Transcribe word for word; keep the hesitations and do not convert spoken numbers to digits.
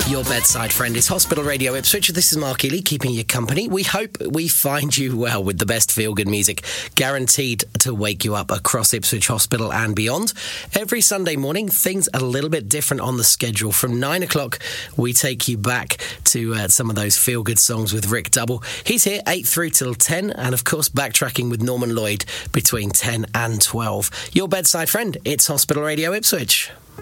Your bedside friend is Hospital Radio Ipswich. This is Mark Ely keeping you company. We hope we find you well with the best feel-good music, guaranteed to wake you up across Ipswich Hospital and beyond. Every Sunday morning, things are a little bit different on the schedule. From nine o'clock, we take you back to uh, some of those feel-good songs with Rick Double. He's here eight through till ten, and of course backtracking with Norman Lloyd between ten and twelve. Your bedside friend, it's Hospital Radio Ipswich.